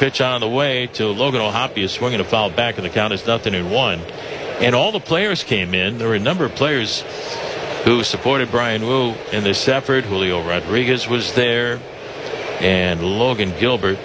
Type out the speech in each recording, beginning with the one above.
pitch on the way to Logan O'Hoppe, swinging a foul back, and the count is 0-1. And all the players came in. There were a number of players who supported Brian Wu in this effort. Julio Rodriguez was there, and Logan Gilbert,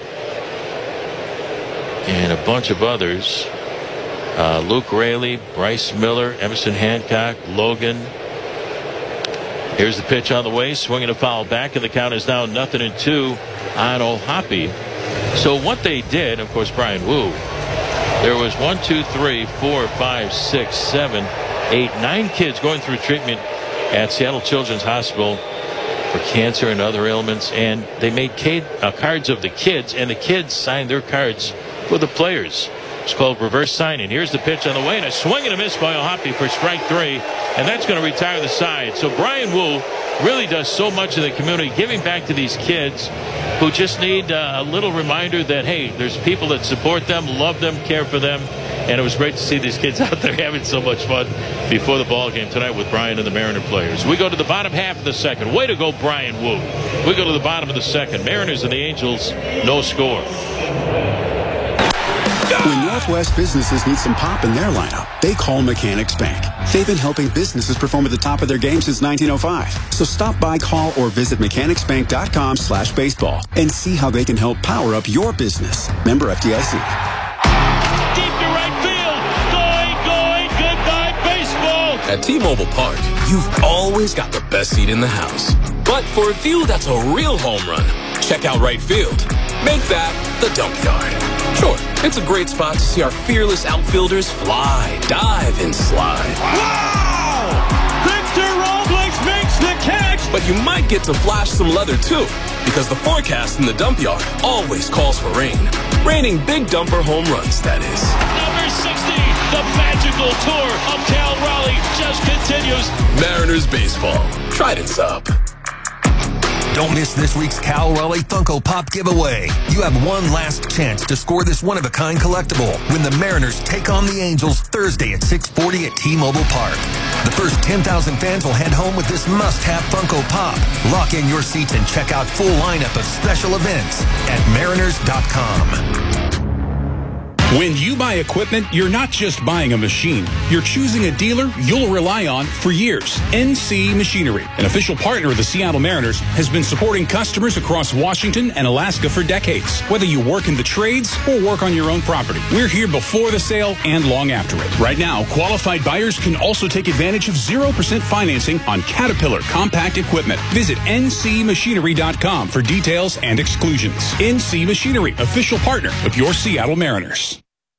and a bunch of others. Luke Raley, Bryce Miller, Emerson Hancock, Logan. Here's the pitch on the way, swinging a foul back, and the count is now 0-2 on O'Hoppe. So what they did, of course, Brian Wu, there was 1, 2, 3, 4, 5, 6, 7, 8, 9 kids going through treatment at Seattle Children's Hospital for cancer and other ailments, and they made cards of the kids, and the kids signed their cards for the players. It's called reverse signing. Here's the pitch on the way, and a swing and a miss by O'Hoppe for strike 3, and that's going to retire the side. So Brian Wu really does so much in the community, giving back to these kids who just need a little reminder that, hey, there's people that support them, love them, care for them. And it was great to see these kids out there having so much fun before the ball game tonight with Brian and the Mariner players. We go to the bottom half of the second. Way to go, Brian Wu. We go to the bottom of the second. Mariners and the Angels, no score. When Northwest businesses need some pop in their lineup, they call Mechanics Bank. They've been helping businesses perform at the top of their game since 1905. So stop by, call, or visit mechanicsbank.com/baseball and see how they can help power up your business. Member FDIC. Deep to right field. Going. Goodbye, baseball. At T-Mobile Park, you've always got the best seat in the house. But for a view that's a real home run, check out right field. Make that the dump yard. Sure, it's a great spot to see our fearless outfielders fly, dive, and slide. Wow! Victor Robles makes the catch! But you might get to flash some leather too, because the forecast in the dump yard always calls for rain. Raining big dumper home runs, that is. Number 60, the magical tour of Cal Raleigh just continues. Mariners baseball. Trident's up. Don't miss this week's Cal Raleigh Funko Pop giveaway. You have one last chance to score this one-of-a-kind collectible when the Mariners take on the Angels Thursday at 6:40 at T-Mobile Park. The first 10,000 fans will head home with this must-have Funko Pop. Lock in your seats and check out full lineup of special events at mariners.com. When you buy equipment, you're not just buying a machine. You're choosing a dealer you'll rely on for years. NC Machinery, an official partner of the Seattle Mariners, has been supporting customers across Washington and Alaska for decades. Whether you work in the trades or work on your own property, we're here before the sale and long after it. Right now, qualified buyers can also take advantage of 0% financing on Caterpillar compact equipment. Visit ncmachinery.com for details and exclusions. NC Machinery, official partner of your Seattle Mariners.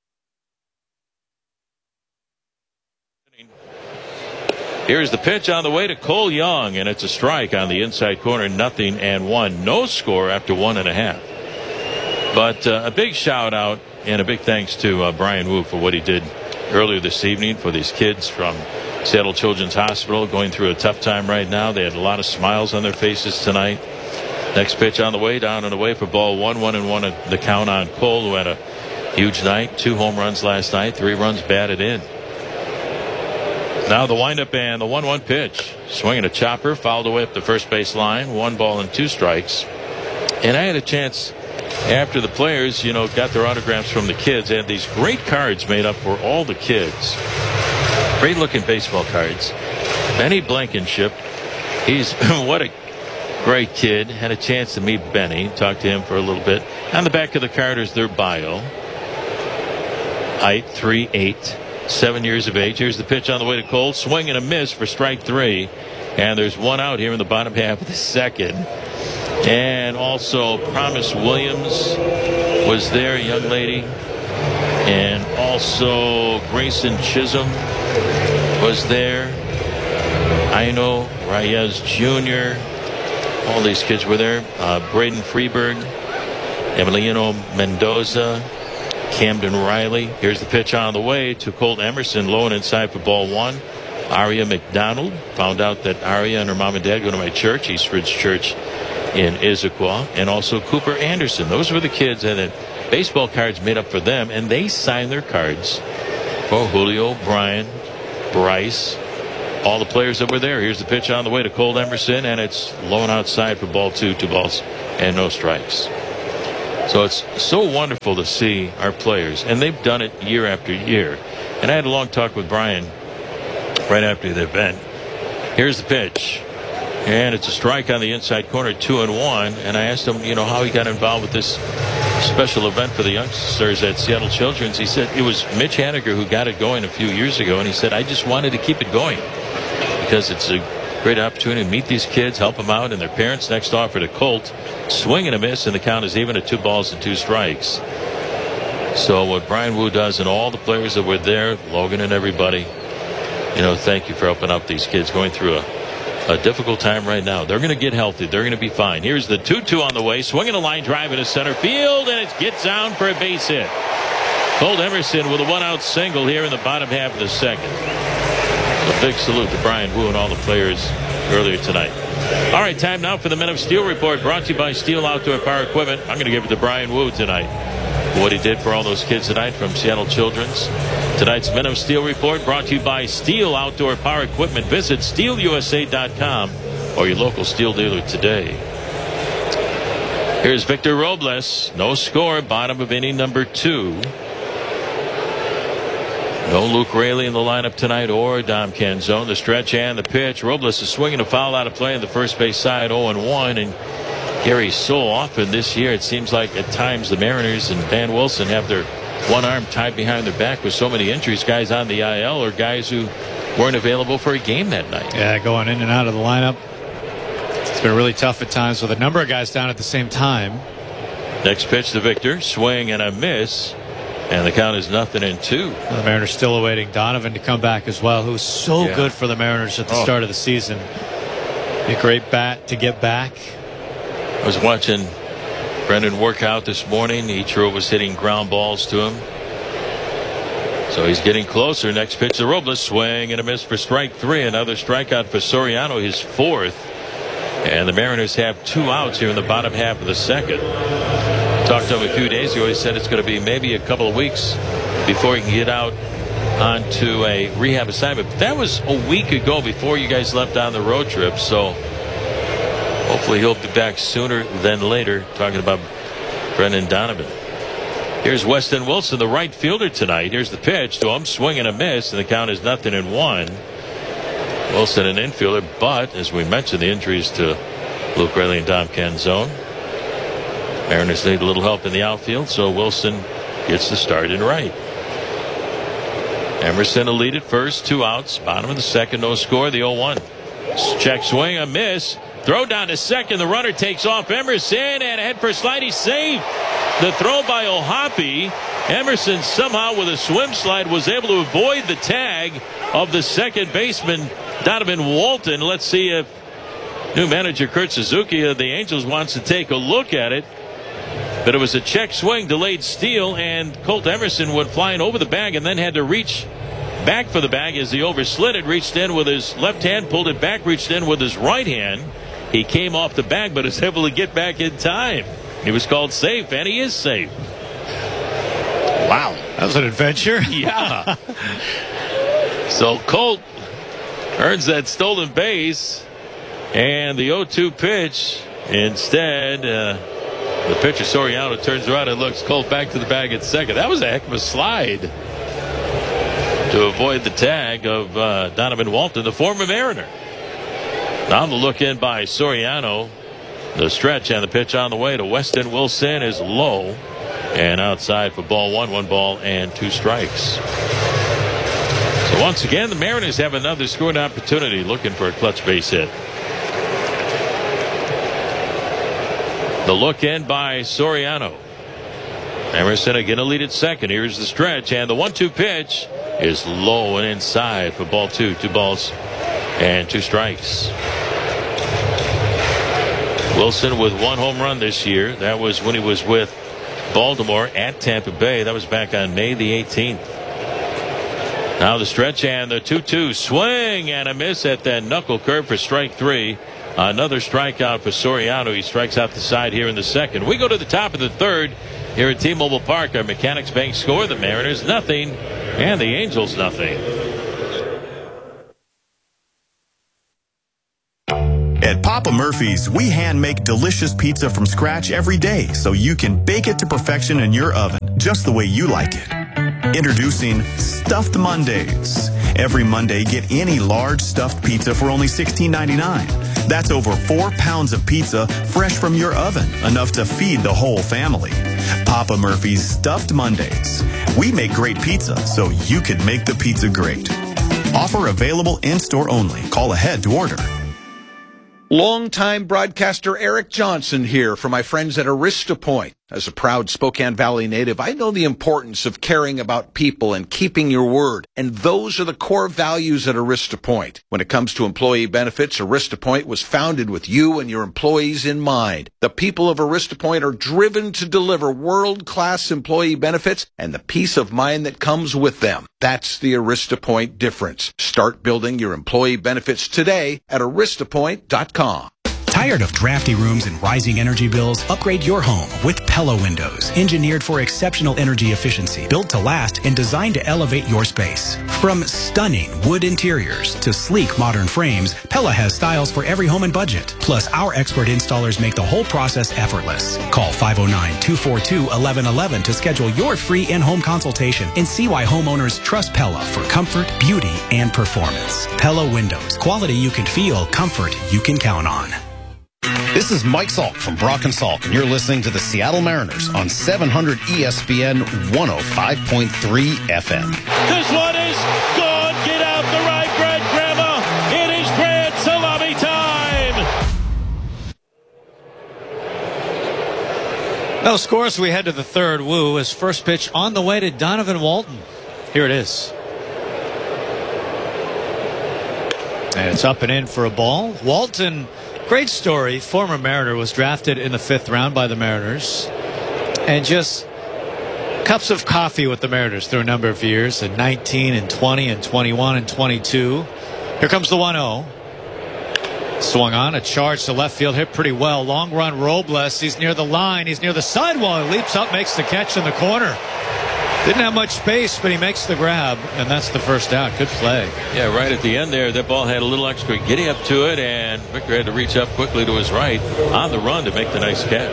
Here's the pitch on the way to Cole Young, and it's a strike on the inside corner, 0-1. No score after 1.5. But a big shout out and a big thanks to Brian Wu for what he did earlier this evening for these kids from Seattle Children's Hospital going through a tough time right now. They had a lot of smiles on their faces tonight. Next pitch on the way, down and away for ball 1-1 the count on Cole, who had a huge night. 2 home runs last night, 3 runs batted in. Now the windup and the 1-1 pitch. Swinging a chopper, fouled away up the first base line. 1 ball and 2 strikes. And I had a chance after the players, got their autographs from the kids. They had these great cards made up for all the kids. Great looking baseball cards. Benny Blankenship. He's what a great kid. Had a chance to meet Benny. Talked to him for a little bit. On the back of the card is their bio. Height 3'8". 7 years of age. Here's the pitch on the way to Cole. Swing and a miss for strike 3. And there's 1 out here in the bottom half of the second. And also Promise Williams was there, a young lady. And also Grayson Chisholm was there. Aino Reyes Jr. All these kids were there. Braden Freeberg, Emiliano Mendoza, Camden Riley. Here's the pitch on the way to Colt Emerson, low and inside for ball 1. Aria McDonald. Found out that Aria and her mom and dad go to my church, East Ridge Church in Issaquah. And also Cooper Anderson. Those were the kids that had baseball cards made up for them, and they signed their cards for Julio, Brian, Bryce, all the players that were there. Here's the pitch on the way to Colt Emerson, and it's low and outside for ball 2, 2 balls and no strikes. So it's so wonderful to see our players, and they've done it year after year. And I had a long talk with Brian right after the event. Here's the pitch, and it's a strike on the inside corner, 2-1. And I asked him, how he got involved with this special event for the youngsters at Seattle Children's. He said it was Mitch Haniger who got it going a few years ago, and he said, I just wanted to keep it going because it's a great opportunity to meet these kids, help them out, and their parents next offered a Colt. Swing and a miss, and the count is even at 2 balls and 2 strikes. So what Brian Wu does, and all the players that were there, Logan and everybody, thank you for helping out these kids going through a difficult time right now. They're going to get healthy. They're going to be fine. Here's the 2-2 on the way. Swinging a line drive into center field, and it gets down for a base hit. Colt Emerson with a 1-out single here in the bottom half of the second. A big salute to Brian Wu and all the players earlier tonight. All right, time now for the Men of Steel report, brought to you by Steel Outdoor Power Equipment. I'm going to give it to Brian Wu tonight for what he did for all those kids tonight from Seattle Children's. Tonight's Men of Steel report brought to you by Steel Outdoor Power Equipment. Visit steelusa.com or your local Steel dealer today. Here's Victor Robles. No score, bottom of inning number 2. No Luke Raley in the lineup tonight or Dom Canzone. The stretch and the pitch. Robles is swinging a foul out of play on the first base side, 0-1. And Gary, so often this year it seems like at times the Mariners and Van Wilson have their one arm tied behind their back with so many injuries, guys on the IL or guys who weren't available for a game that night. Yeah, going in and out of the lineup. It's been really tough at times with a number of guys down at the same time. Next pitch to Victor. Swing and a miss. And the count is 0-2. The Mariners still awaiting Donovan to come back as well, who's so good for the Mariners at the start of the season. A great bat to get back. I was watching Brendan work out this morning. Ichiro was hitting ground balls to him. So he's getting closer. Next pitch to Robles. Swing and a miss for strike 3. Another strikeout for Soriano, his 4th. And the Mariners have 2 outs here in the bottom half of the second. Talked to him a few days ago. He said it's going to be maybe a couple of weeks before he can get out onto a rehab assignment. But that was a week ago before you guys left on the road trip. So hopefully he'll be back sooner than later. Talking about Brendan Donovan. Here's Weston Wilson, the right fielder tonight. Here's the pitch to him. Swing and a miss, and the count is 0-1. Wilson an infielder, but as we mentioned, the injuries to Luke Raley and Dom Canzone. Mariners need a little help in the outfield, so Wilson gets the start in right. Emerson a lead at first, 2 outs, bottom of the second, no score, the 0-1. Check swing, a miss. Throw down to second, the runner takes off Emerson, and head for slide, he's safe. The throw by O'Hoppe. Emerson somehow with a swim slide was able to avoid the tag of the second baseman, Donovan Walton. Let's see if new manager Kurt Suzuki of the Angels wants to take a look at it. But it was a check swing, delayed steal, and Colt Emerson went flying over the bag and then had to reach back for the bag as he overslid it, reached in with his left hand, pulled it back, reached in with his right hand. He came off the bag but was able to get back in time. He was called safe, and he is safe. Wow. That was an adventure. Yeah. So Colt earns that stolen base, and the 0-2 pitch instead. The pitcher Soriano turns around and looks Colt back to the bag at second. That was a heck of a slide to avoid the tag of Donovan Walton, the former Mariner. Now the look in by Soriano. The stretch and the pitch on the way to Weston Wilson is low and outside for ball 1, 1 ball and 2 strikes. So once again, the Mariners have another scoring opportunity, looking for a clutch base hit. The look in by Soriano. Emerson again a lead at second. Here's the stretch, and the 1-2 pitch is low and inside for ball 2. 2 balls and 2 strikes. Wilson with 1 home run this year. That was when he was with Baltimore at Tampa Bay. That was back on May the 18th. Now the stretch and the 2-2 swing and a miss at that knuckle curve for strike 3. Another strikeout for Soriano. He strikes out the side here in the second. We go to the top of the third here at T-Mobile Park. Our Mechanics Bank score: the Mariners 0 and the Angels 0. At Papa Papa Murphy's, we hand make delicious pizza from scratch every day so you can bake it to perfection in your oven, just the way you like it. Introducing Stuffed Mondays. Every Monday, get any large stuffed pizza for only $16.99. That's over 4 pounds of pizza fresh from your oven, enough to feed the whole family. Papa Murphy's Stuffed Mondays. We make great pizza so you can make the pizza great. Offer available in-store only. Call ahead to order. Longtime broadcaster Eric Johnson here for my friends at Arista Point. As a proud Spokane Valley native, I know the importance of caring about people and keeping your word. And those are the core values at Arista Point. When it comes to employee benefits, Arista Point was founded with you and your employees in mind. The people of Arista Point are driven to deliver world-class employee benefits and the peace of mind that comes with them. That's the Arista Point difference. Start building your employee benefits today at aristapoint.com. Tired of drafty rooms and rising energy bills? Upgrade your home with Pella Windows. Engineered for exceptional energy efficiency, built to last, and designed to elevate your space. From stunning wood interiors to sleek modern frames, Pella has styles for every home and budget. Plus, our expert installers make the whole process effortless. Call 509-242-1111 to schedule your free in-home consultation and see why homeowners trust Pella for comfort, beauty, and performance. Pella Windows. Quality you can feel, comfort you can count on. This is Mike Salk from Brock and Salk, and you're listening to the Seattle Mariners on 700 ESPN 105.3 FM. This one is gone. Get out the right, Brad Grandma. It is grand salami time. No scores. We head to the third. Woo, his first pitch on the way to Donovan Walton. Here it is. And it's up and in for a ball. Walton, great story. Former Mariner, was drafted in the 5th round by the Mariners. And just cups of coffee with the Mariners through a number of years. In 19 and 20 and 21 and 22. Here comes the 1-0. Swung on, a charge to left field, hit pretty well. Long run, Robles. He's near the line. He's near the sidewall. He leaps up, makes the catch in the corner. Didn't have much space, but he makes the grab, and that's the first out. Good play. Yeah, right at the end there, that ball had a little extra getting up to it, and Victor had to reach up quickly to his right on the run to make the nice catch.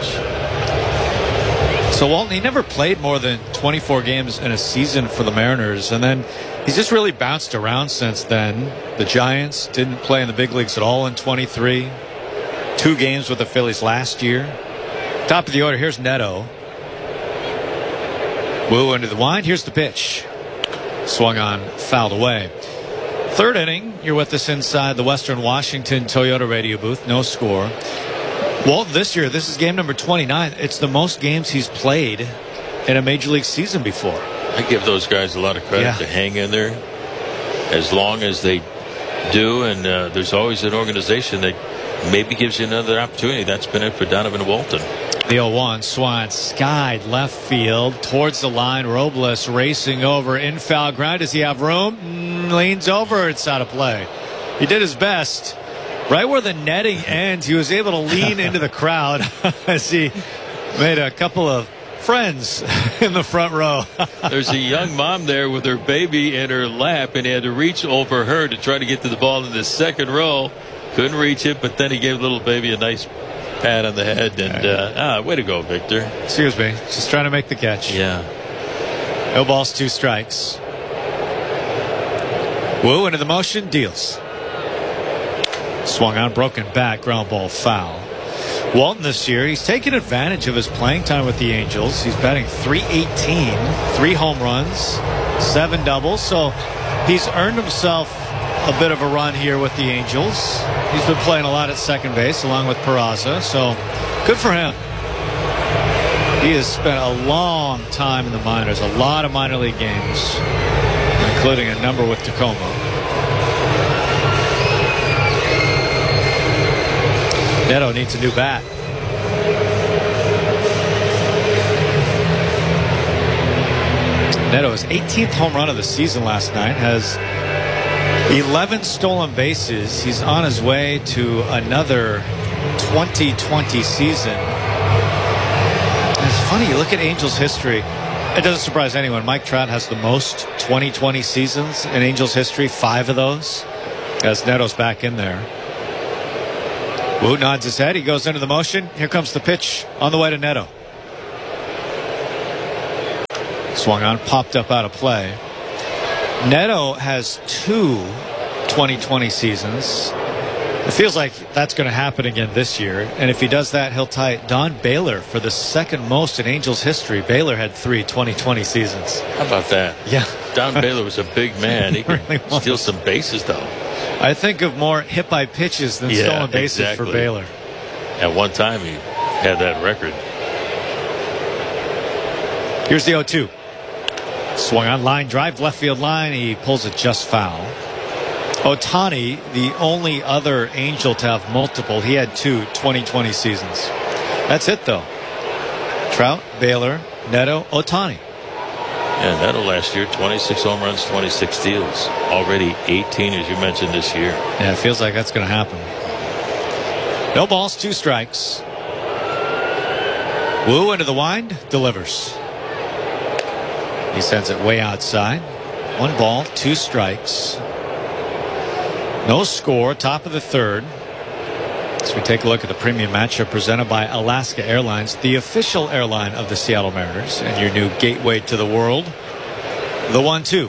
So Walton, he never played more than 24 games in a season for the Mariners, and then he's just really bounced around since then. The Giants didn't play in the big leagues at all in 23. 2 games with the Phillies last year. Top of the order, here's Neto. Woo into the wind. Here's the pitch. Swung on, fouled away. Third inning, you're with us inside the Western Washington Toyota radio booth. No score. Walton this year, this is game number 29. It's the most games he's played in a major league season before. I give those guys a lot of credit to hang in there as long as they do, and there's always an organization that maybe gives you another opportunity. That's been it for Donovan Walton. The 0-1, Swan skied left field towards the line. Robles racing over in foul ground. Does he have room? Leans over. It's out of play. He did his best. Right where the netting ends, he was able to lean into the crowd as he made a couple of friends in the front row. There's a young mom there with her baby in her lap, and he had to reach over her to try to get to the ball in the second row. Couldn't reach it, but then he gave little baby a nice pat on the head, and way to go, Victor. Excuse me, just trying to make the catch. Yeah. No balls, 2 strikes. Woo into the motion, deals. Swung on, broken back, ground ball, foul. Walton this year, he's taken advantage of his playing time with the Angels. He's batting .318, 3 home runs, 7 doubles, so he's earned himself a bit of a run here with the Angels. He's been playing a lot at second base along with Peraza, so good for him. He has spent a long time in the minors, a lot of minor league games, including a number with Tacoma. Neto needs a new bat. Neto, his 18th home run of the season last night, has 11 stolen bases. He's on his way to another 2020 season. And it's funny, you look at Angels history. It doesn't surprise anyone. Mike Trout has the most 2020 seasons in Angels history, 5 of those, as Neto's back in there. Wu nods his head. He goes into the motion. Here comes the pitch on the way to Neto. Swung on, popped up out of play. Neto has 2 2020 seasons. It feels like that's going to happen again this year. And if he does that, he'll tie Don Baylor for the second most in Angels history. Baylor had 3 2020 seasons. How about that? Yeah. Don Baylor was a big man. He could really steal some bases, though. I think of more hit by pitches than stolen bases for Baylor. At one time, he had that record. Here's the 0-2. Swung on, line drive, left field line. He pulls it just foul. Ohtani, the only other Angel to have multiple. He had 2 2020 seasons. That's it, though. Trout, Baylor, Neto, Ohtani. Yeah, Neto last year, 26 home runs, 26 steals. Already 18, as you mentioned, this year. Yeah, it feels like that's going to happen. No balls, 2 strikes. Wu into the wind, delivers. He sends it way outside. 1 ball, 2 strikes. No score, top of the third. As we take a look at the premium matchup presented by Alaska Airlines, the official airline of the Seattle Mariners, and your new gateway to the world. The 1-2.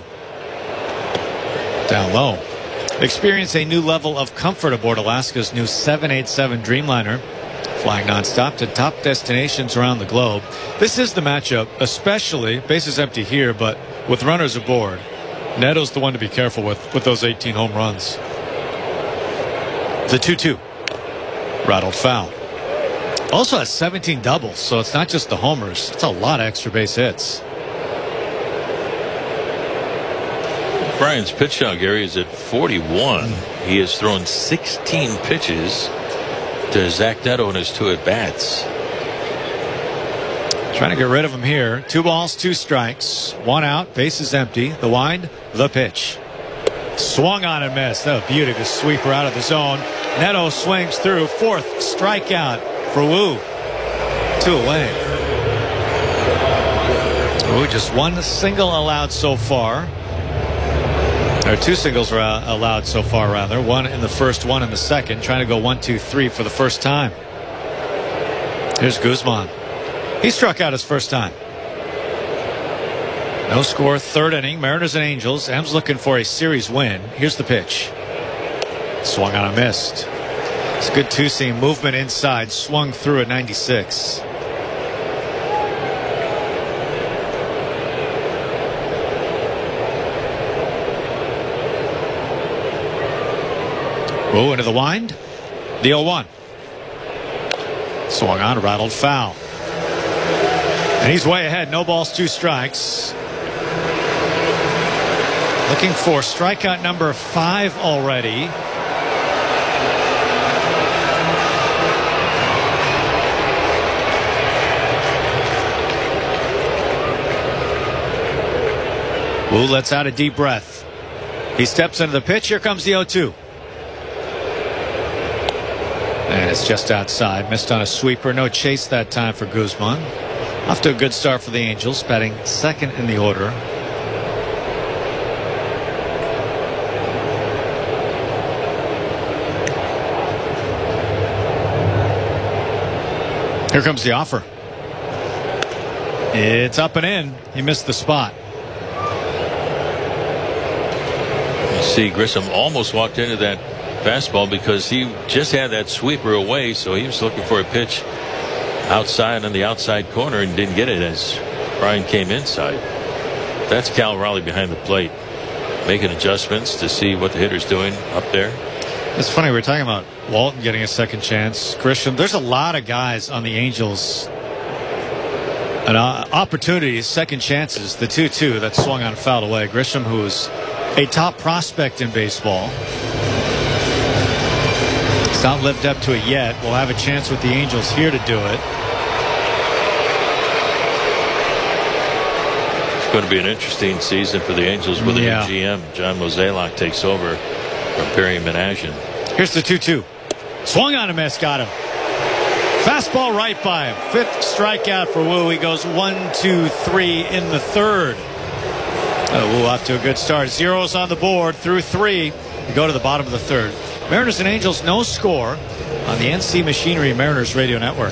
Down low. Experience a new level of comfort aboard Alaska's new 787 Dreamliner, flying nonstop to top destinations around the globe. This is the matchup, especially, bases empty here, but with runners aboard. Neto's the one to be careful with those 18 home runs. The 2-2. Rattled foul. Also has 17 doubles, so it's not just the homers. It's a lot of extra base hits. Brian's pitch count, Gary, is at 41. He has thrown 16 pitches to Zach Neto in his 2 at-bats. Trying to get rid of him here. 2 balls, 2 strikes. 1 out, bases empty. The wind, the pitch. Swung on and missed. Oh, beauty to sweeper out of the zone. Neto swings through. 4th strikeout for Wu. 2 away. Wu just 1 single allowed so far. Or 2 singles are allowed so far, rather. 1 in the first, 1 in the second. Trying to go 1-2-3 for the first time. Here's Guzman. He struck out his first time. No score, 3rd inning. Mariners and Angels. M's looking for a series win. Here's the pitch. Swung on and missed. It's a good 2-seam movement inside. Swung through at 96. Wu into the wind. The 0-1. Swung on, rattled foul. And he's way ahead. No balls, 2 strikes. Looking for strikeout number 5 already. Wu lets out a deep breath. He steps into the pitch. Here comes the 0-2. And it's just outside. Missed on a sweeper. No chase that time for Guzman. Off to a good start for the Angels, batting 2nd in the order. Here comes the offer. It's up and in. He missed the spot. You see Grissom almost walked into that fastball because he just had that sweeper away, so he was looking for a pitch outside on the outside corner and didn't get it as Brian came inside. That's Cal Raleigh behind the plate, making adjustments to see what the hitter's doing up there. It's funny, we're talking about Walton getting a second chance. Grisham, there's a lot of guys on the Angels and opportunities, second chances. The 2-2 that swung on, fouled away. Grisham, who's a top prospect in baseball, he's not lived up to it yet. We'll have a chance with the Angels here to do it. It's going to be an interesting season for the Angels with a new GM. John Mozeliak takes over from Perry Minasian. Here's the 2-2. Swung on a miss, got him. Fastball right by him. 5th strikeout for Wu. He goes 1-2-3 in the 3rd. Wu off to a good start. Zeros on the board through 3. We go to the bottom of the 3rd. Mariners and Angels, no score. on the NC Machinery Mariners Radio Network.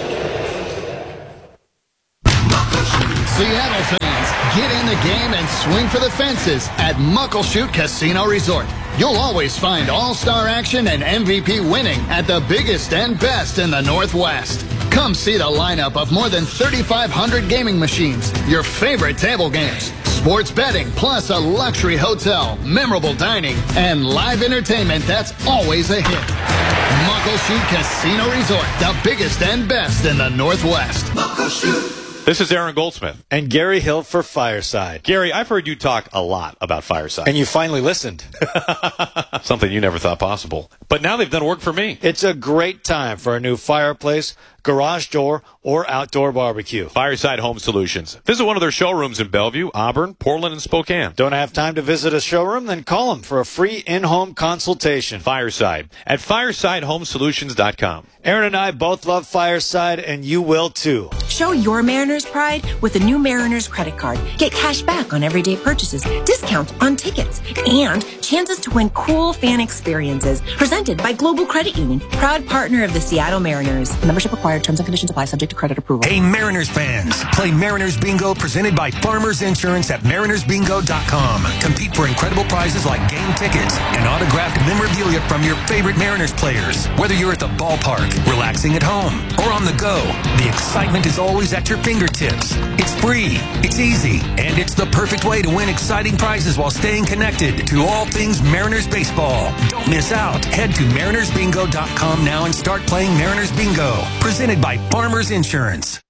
Seattle fans, get in the game and swing for the fences at Muckleshoot Casino Resort. You'll always find all-star action and MVP winning at the biggest and best in the Northwest. Come see the lineup of more than 3,500 gaming machines, your favorite table games, sports betting, plus a luxury hotel, memorable dining, and live entertainment that's always a hit. Muckleshoot Casino Resort, the biggest and best in the Northwest. Muckleshoot. This is Aaron Goldsmith. And Gary Hill for Fireside. Gary, I've heard you talk a lot about Fireside. And you finally listened. Something you never thought possible. But now they've done work for me. It's a great time for a new fireplace, garage door, or outdoor barbecue. Fireside Home Solutions. Visit one of their showrooms in Bellevue, Auburn, Portland, and Spokane. Don't have time to visit a showroom? Then call them for a free in-home consultation. Fireside at firesidehomesolutions.com. Aaron and I both love Fireside, and you will too. Show your Mariners pride with a new Mariners credit card. Get cash back on everyday purchases, discounts on tickets, and chances to win cool fan experiences. Presented by Global Credit Union, proud partner of the Seattle Mariners. Membership required. Terms and conditions apply. Subject to credit approval. Hey, Mariners fans. Play Mariners Bingo presented by Farmers Insurance at MarinersBingo.com. Compete for incredible prizes like game tickets and autographed memorabilia from your favorite Mariners players. Whether you're at the ballpark, relaxing at home, or on the go, the excitement is always at your fingertips. It's free, it's easy, and it's the perfect way to win exciting prizes while staying connected to all things Mariners baseball. Don't miss out. Head to MarinersBingo.com now and start playing Mariners Bingo. Presented by Farmers Insurance.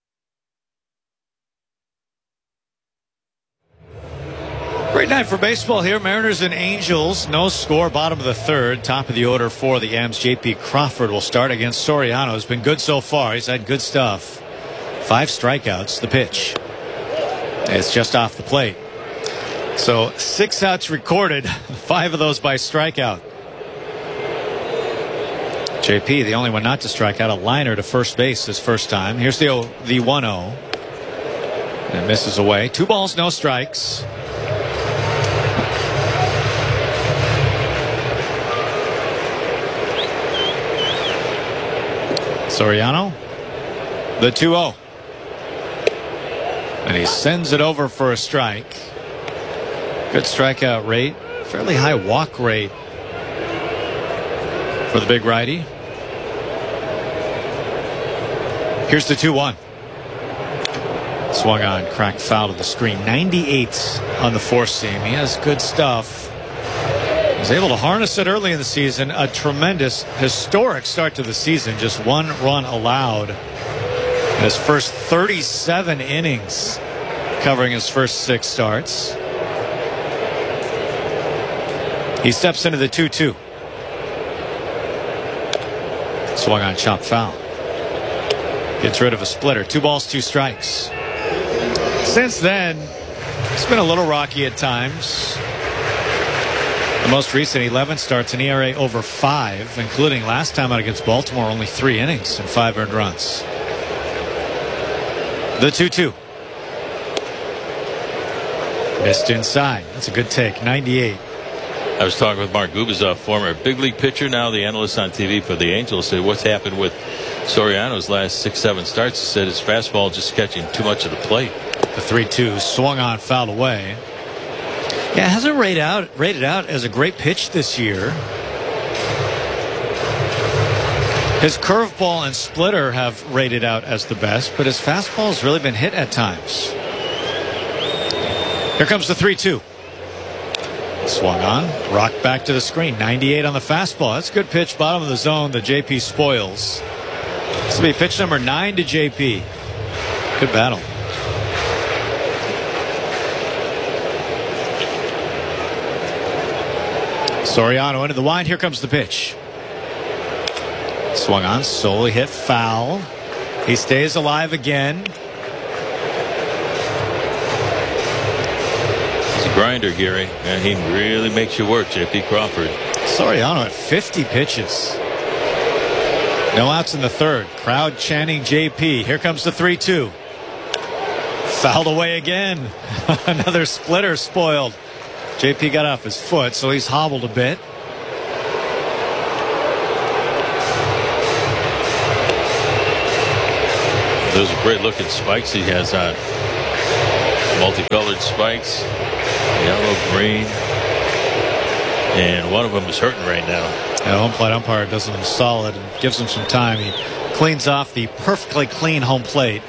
Great night for baseball here. Mariners and Angels. No score. Bottom of the third. Top of the order for the M's. J.P. Crawford will start against Soriano. He's been good so far. He's had good stuff. 5 strikeouts. The pitch. It's just off the plate. So 6 outs recorded. 5 of those by strikeout. J.P. the only one not to strike out. A liner to first base his first time. Here's the 1-0. And misses away. 2 balls, no strikes. Soriano, the 2-0. And he sends it over for a strike. Good strikeout rate. Fairly high walk rate for the big righty. Here's the 2-1. Swung on, cracked foul to the screen. 98 on the four seam. He has good stuff. Was able to harness it early in the season. A tremendous, historic start to the season. Just 1 run allowed in his first 37 innings, covering his first 6 starts. He steps into the 2-2. Swung on, chopped foul. Gets rid of a splitter. 2 balls, 2 strikes. Since then, it's been a little rocky at times. The most recent 11 starts, an ERA over 5, including last time out against Baltimore, only 3 innings and 5 earned runs. The 2-2. Missed inside. That's a good take. 98. I was talking with Mark Gubicza, former big league pitcher, now the analyst on TV for the Angels, said what's happened with Soriano's last 6-7 starts. He said his fastball just catching too much of the plate. The 3-2 swung on, fouled away. Yeah, it hasn't rated out as a great pitch this year. His curveball and splitter have rated out as the best, but his fastball has really been hit at times. Here comes the 3-2. Swung on, rocked back to the screen. 98 on the fastball. That's a good pitch, bottom of the zone that JP spoils. This will be pitch number 9 to JP. Good battle. Soriano into the wind. Here comes the pitch. Swung on, solely hit foul. He stays alive again. He's a grinder, Gary, and he really makes you work, J.P. Crawford. Soriano at 50 pitches. No outs in the third. Crowd chanting JP. Here comes the 3-2. Fouled away again. Another splitter spoiled. JP got off his foot, so he's hobbled a bit. Those are great looking spikes he has on. Multicolored spikes, yellow, green, and one of them is hurting right now. Yeah, home plate umpire does him solid and gives him some time. He cleans off the perfectly clean home plate.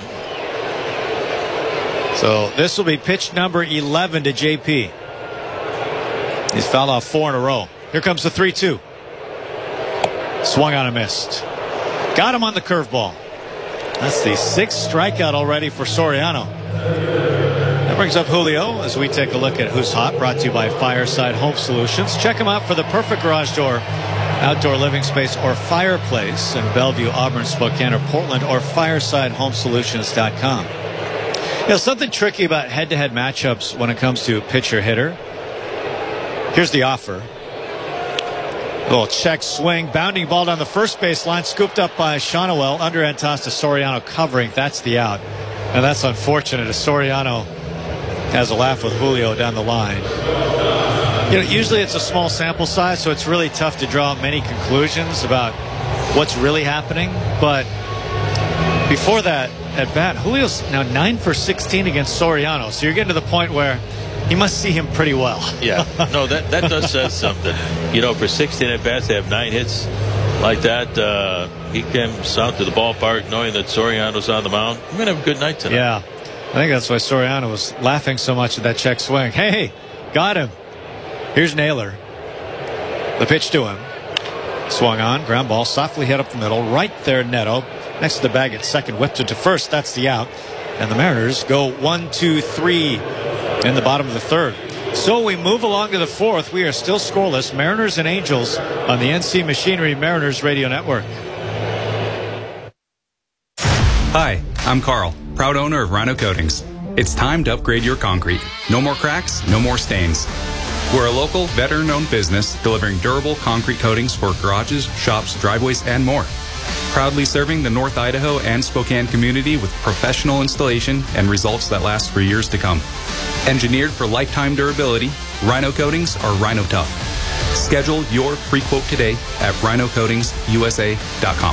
So this will be pitch number 11 to JP. He's fouled off 4 in a row. Here comes the 3-2. Swung on and missed. Got him on the curveball. That's the 6th strikeout already for Soriano. That brings up Julio as we take a look at Who's Hot, brought to you by Fireside Home Solutions. Check them out for the perfect garage door, outdoor living space, or fireplace in Bellevue, Auburn, Spokane, or Portland, or FiresideHomeSolutions.com. You know, something tricky about head-to-head matchups when it comes to pitcher-hitter. Here's the offer. Little check swing, bounding ball down the first base line, scooped up by Shonowell, underhand toss to Soriano covering. That's the out. And that's unfortunate as Soriano has a laugh with Julio down the line. You know, usually it's a small sample size, so it's really tough to draw many conclusions about what's really happening. But before that at bat, Julio's now 9 for 16 against Soriano. So you're getting to the point where you must see him pretty well. Yeah, no, that does say something. You know, for 16 at bats to have 9 hits like that, he comes out to the ballpark knowing that Soriano's on the mound. I'm going to have a good night tonight. Yeah, I think that's why Soriano was laughing so much at that check swing. Hey, got him. Here's Naylor. The pitch to him. Swung on, ground ball, softly hit up the middle. Right there, Neto. Next to the bag at second, whipped it to first. That's the out. And the Mariners go 1-2-3 in the bottom of the third. So we move along to the fourth. We are still scoreless. Mariners and Angels on the NC Machinery Mariners Radio Network. Hi, I'm Carl, proud owner of Rhino Coatings. It's time to upgrade your concrete. No more cracks, no more stains. We're a local, veteran-owned business delivering durable concrete coatings for garages, shops, driveways, and more. Proudly serving the North Idaho and Spokane community with professional installation and results that last for years to come. Engineered for lifetime durability, Rhino Coatings are Rhino Tough. Schedule your free quote today at rhinocoatingsusa.com.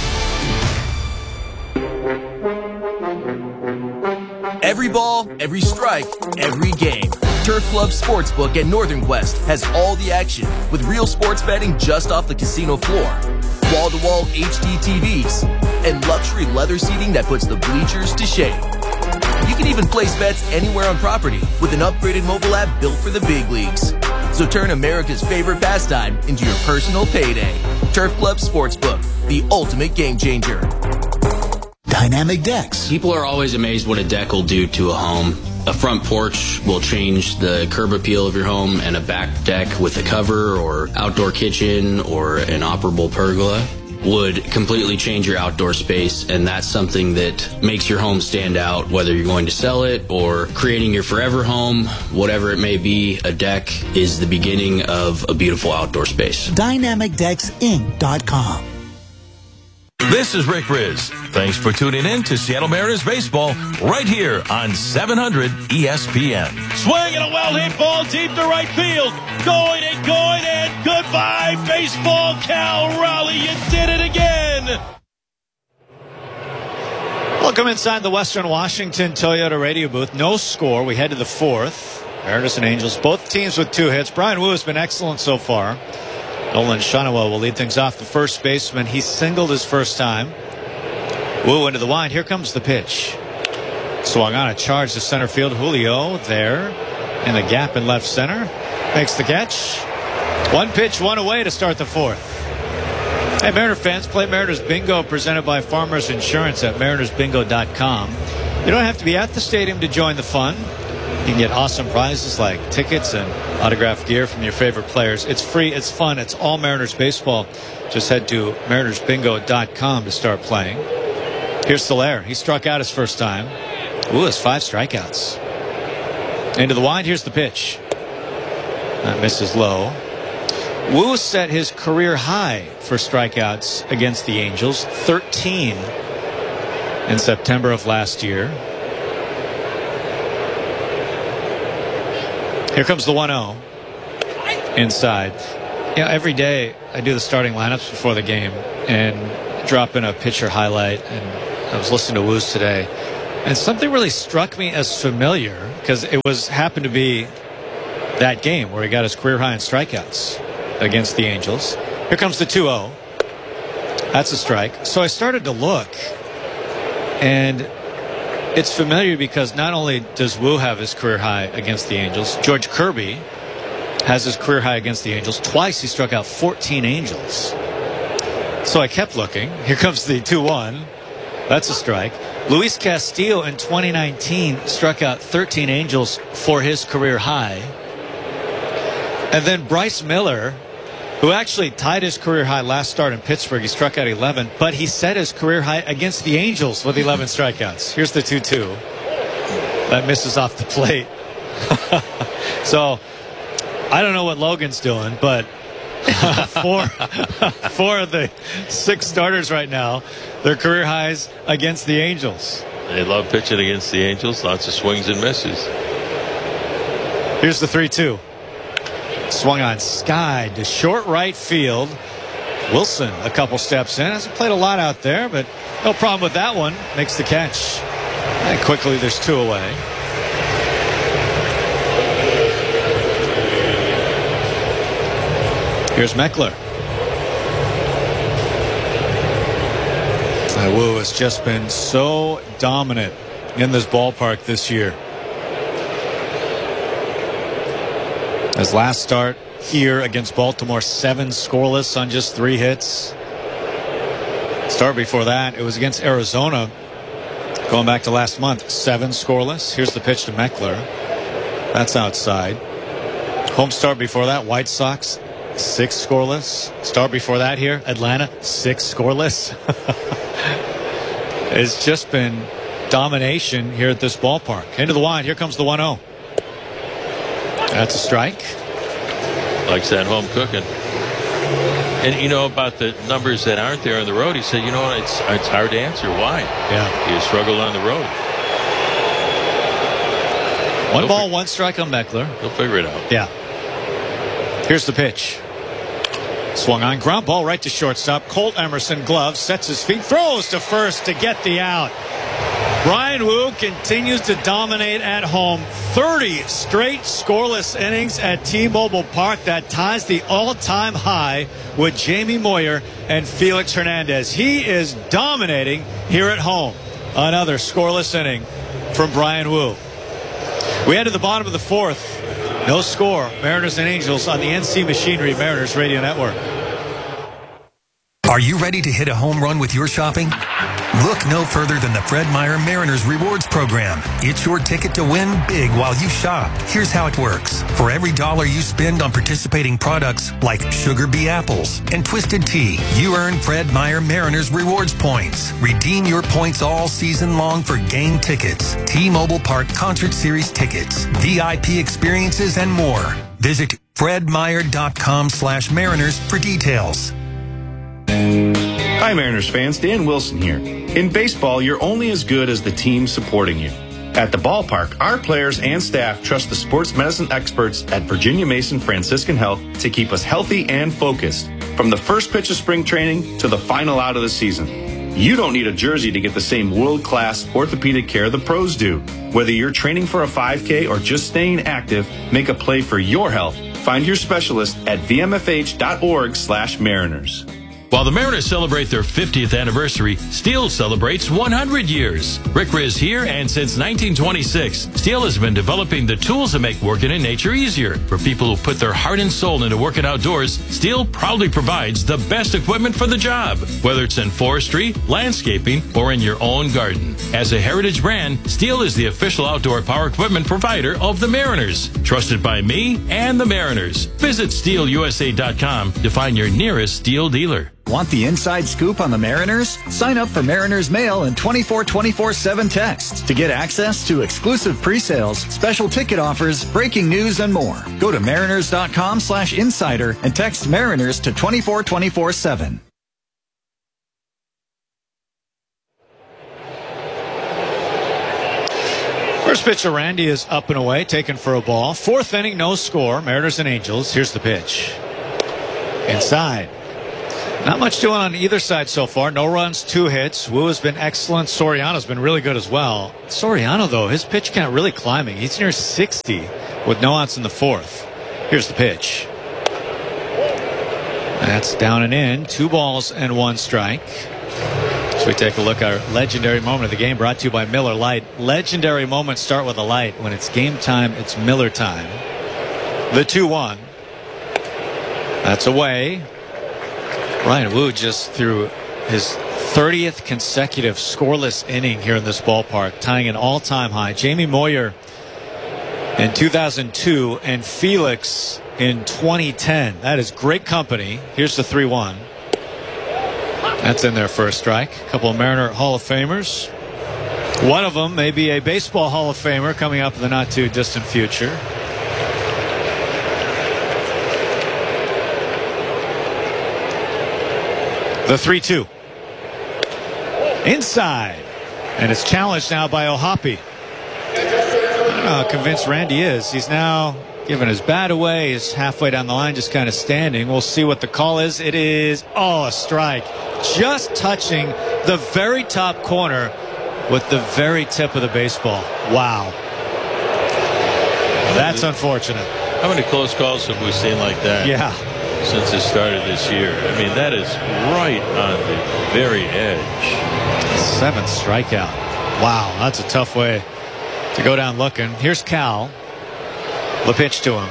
Every ball, every strike, every game. Turf Club Sportsbook at Northern Quest has all the action with real sports betting just off the casino floor. Wall-to-wall HD TVs and luxury leather seating that puts the bleachers to shame. You can even place bets anywhere on property with an upgraded mobile app built for the big leagues. So turn America's favorite pastime into your personal payday. Turf Club Sportsbook, the ultimate game changer. Dynamic decks. People are always amazed what a deck will do to a home. A front porch will change the curb appeal of your home, and a back deck with a cover or outdoor kitchen or an operable pergola would completely change your outdoor space, and that's something that makes your home stand out, whether you're going to sell it or creating your forever home, whatever it may be. A deck is the beginning of a beautiful outdoor space. DynamicDecksInc.com. This is Rick Riz. Thanks for tuning in to Seattle Mariners baseball right here on 700 ESPN. Swinging a well-hit ball deep to right field. Going and goodbye, baseball. Cal Raleigh, you did it again. Welcome inside the Western Washington Toyota radio booth. No score. We head to the fourth. Mariners and Angels, both teams with 2 hits. Brian Wu has been excellent so far. Nolan Shonowell will lead things off, the first baseman. He singled his first time. Wu into the wind. Here comes the pitch. Swung on a charge to center field. Julio there in the gap in left center. Makes the catch. 1 pitch, 1 away to start the fourth. Hey, Mariner fans, play Mariners Bingo presented by Farmers Insurance at marinersbingo.com. You don't have to be at the stadium to join the fun. You can get awesome prizes like tickets and autographed gear from your favorite players. It's free, it's fun, it's all Mariners baseball. Just head to marinersbingo.com to start playing. Here's Soler. He struck out his first time. Ooh, it's 5 strikeouts. Into the wind, here's the pitch. That misses low. Wu set his career high for strikeouts against the Angels, 13 in September of last year. Here comes the 1-0 inside. You know, every day I do the starting lineups before the game and drop in a pitcher highlight, and I was listening to Woos today, and something really struck me as familiar because it happened to be that game where he got his career high in strikeouts against the Angels. Here comes the 2-0. That's a strike. So I started to look, and it's familiar because not only does Woo have his career high against the Angels, George Kirby has his career high against the Angels. Twice he struck out 14 Angels. So I kept looking. Here comes the 2-1. That's a strike. Luis Castillo in 2019 struck out 13 Angels for his career high. And then Bryce Miller, who actually tied his career high last start in Pittsburgh. He struck out 11, but he set his career high against the Angels with 11 strikeouts. Here's the 2-2. That misses off the plate. So I don't know what Logan's doing, but four of the 6 starters right now, their career highs against the Angels. They love pitching against the Angels. Lots of swings and misses. Here's the 3-2. Swung on, skied to short right field. Wilson a couple steps in. Hasn't played a lot out there, but no problem with that one. Makes the catch. And quickly there's 2 away. Here's Meckler. Woo has just been so dominant in this ballpark this year. His last start here against Baltimore, 7 scoreless on just 3 hits. Start before that, it was against Arizona. Going back to last month, 7 scoreless. Here's the pitch to Meckler. That's outside. Home start before that, White Sox, 6 scoreless. Start before that here, Atlanta, 6 scoreless. It's just been domination here at this ballpark. Into the wind, here comes the 1-0. That's a strike. Likes that home cooking. And you know about the numbers that aren't there on the road, he said, you know what, it's hard to answer. Why? Yeah. He struggled on the road. 1 ball, 1 strike on Meckler. He'll figure it out. Yeah. Here's the pitch. Swung on, ground ball right to shortstop. Colt Emerson, glove, sets his feet, throws to first to get the out. Bryan Woo continues to dominate at home. 30 straight scoreless innings at T-Mobile Park. That ties the all-time high with Jamie Moyer and Felix Hernandez. He is dominating here at home. Another scoreless inning from Bryan Woo. We head to the bottom of the 4th. No score. Mariners and Angels on the NC Machinery Mariners Radio Network. Are you ready to hit a home run with your shopping? Look no further than the Fred Meyer Mariners Rewards Program. It's your ticket to win big while you shop. Here's how it works. For every $1 you spend on participating products like Sugar Bee Apples and Twisted Tea, you earn Fred Meyer Mariners Rewards points. Redeem your points all season long for game tickets, T-Mobile Park Concert Series tickets, VIP experiences, and more. Visit fredmeyer.com/Mariners for details. Hi, Mariners fans. Dan Wilson here. In baseball, you're only as good as the team supporting you. At the ballpark, our players and staff trust the sports medicine experts at Virginia Mason Franciscan Health to keep us healthy and focused, from the first pitch of spring training to the final out of the season. You don't need a jersey to get the same world-class orthopedic care the pros do. Whether you're training for a 5K or just staying active, make a play for your health. Find your specialist at vmfh.org/Mariners. While the Mariners celebrate their 50th anniversary, Steel celebrates 100 years. Rick Riz here, and since 1926, Steel has been developing the tools that make working in nature easier. For people who put their heart and soul into working outdoors, Steel proudly provides the best equipment for the job, whether it's in forestry, landscaping, or in your own garden. As a heritage brand, Steel is the official outdoor power equipment provider of the Mariners. Trusted by me and the Mariners. Visit SteelUSA.com to find your nearest Steel dealer. Want the inside scoop on the Mariners? Sign up for Mariners Mail and 24/7 text to get access to exclusive pre-sales, special ticket offers, breaking news, and more. Go to mariners.com/insider and text Mariners to 24/7. First pitch to Randy is up and away, taken for a ball. 4th inning, no score. Mariners and Angels. Here's the pitch. Inside. Not much doing on either side so far. No runs, 2 hits. Wu has been excellent. Soriano's been really good as well. Soriano, though, his pitch count really climbing. He's near 60 with no outs in the 4th. Here's the pitch. That's down and in. 2 balls and 1 strike. So we take a look at our legendary moment of the game, brought to you by Miller Lite. Legendary moments start with a light. When it's game time, it's Miller time. The 2-1. That's away. Ryan Wu just threw his 30th consecutive scoreless inning here in this ballpark, tying an all-time high. Jamie Moyer in 2002 and Felix in 2010. That is great company. Here's the 3-1. That's in there for a strike. A couple of Mariner Hall of Famers. One of them may be a baseball Hall of Famer coming up in the not-too-distant future. The 3-2. Inside. And it's challenged now by Ohapi. I don't know how convinced Randy is. He's now giving his bat away. He's halfway down the line, just kind of standing. We'll see what the call is. It is, a strike. Just touching the very top corner with the very tip of the baseball. Wow. That's unfortunate. How many close calls have we seen like that? Yeah. Since it started this year. I mean, that is right on the very edge. 7th strikeout. Wow, that's a tough way to go down looking. Here's Cal. The pitch to him.